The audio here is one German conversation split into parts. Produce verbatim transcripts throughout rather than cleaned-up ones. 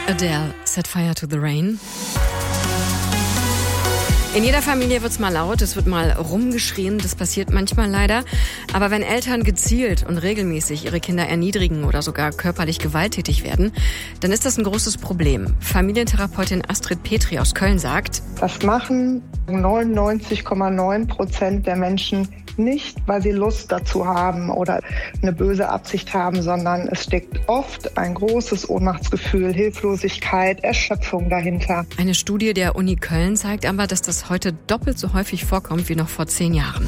Adele, Set Fire to the Rain. In jeder Familie wird's mal laut, es wird mal rumgeschrien, das passiert manchmal leider. Aber wenn Eltern gezielt und regelmäßig ihre Kinder erniedrigen oder sogar körperlich gewalttätig werden, dann ist das ein großes Problem. Familientherapeutin Astrid Petri aus Köln sagt: Das machen neunundneunzig Komma neun Prozent der Menschen nicht, weil sie Lust dazu haben oder eine böse Absicht haben, sondern es steckt oft ein großes Ohnmachtsgefühl, Hilflosigkeit, Erschöpfung dahinter. Eine Studie der Uni Köln zeigt aber, dass das heute doppelt so häufig vorkommt wie noch vor zehn Jahren.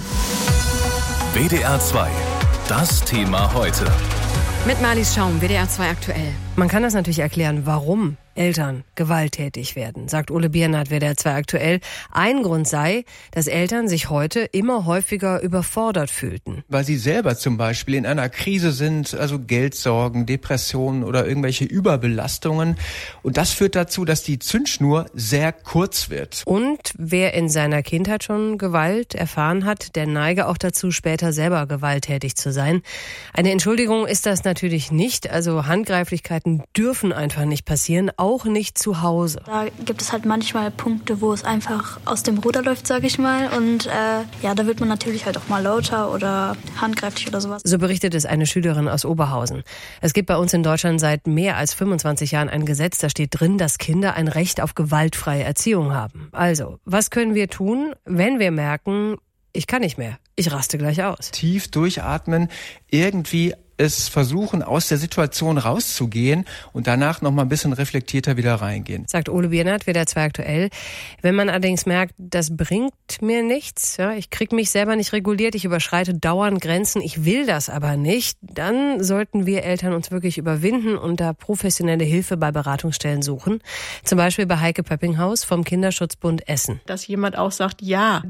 W D R zwei, das Thema heute. Mit Marlies Schaum, W D R zwei aktuell. Man kann das natürlich erklären, warum Eltern gewalttätig werden, sagt Ole Biernat, W D R zwei aktuell. Ein Grund sei, dass Eltern sich heute immer häufiger überfordert fühlten. Weil sie selber zum Beispiel in einer Krise sind, also Geldsorgen, Depressionen oder irgendwelche Überbelastungen. Und das führt dazu, dass die Zündschnur sehr kurz wird. Und wer in seiner Kindheit schon Gewalt erfahren hat, der neige auch dazu, später selber gewalttätig zu sein. Eine Entschuldigung ist das natürlich nicht. Also Handgreiflichkeiten dürfen einfach nicht passieren. Auch nicht zu Hause. Da gibt es halt manchmal Punkte, wo es einfach aus dem Ruder läuft, sage ich mal. Und äh, ja, da wird man natürlich halt auch mal lauter oder handgreiflich oder sowas. So berichtet es eine Schülerin aus Oberhausen. Es gibt bei uns in Deutschland seit mehr als fünfundzwanzig Jahren ein Gesetz, da steht drin, dass Kinder ein Recht auf gewaltfreie Erziehung haben. Also, was können wir tun, wenn wir merken, ich kann nicht mehr, ich raste gleich aus? Tief durchatmen, irgendwie es versuchen, aus der Situation rauszugehen und danach noch mal ein bisschen reflektierter wieder reingehen. Sagt Ole Biernat, W D R zwei aktuell. Wenn man allerdings merkt, das bringt mir nichts, ja, ich kriege mich selber nicht reguliert, ich überschreite dauernd Grenzen, ich will das aber nicht, dann sollten wir Eltern uns wirklich überwinden und da professionelle Hilfe bei Beratungsstellen suchen. Zum Beispiel bei Heike Pöppinghaus vom Kinderschutzbund Essen. Dass jemand auch sagt, ja,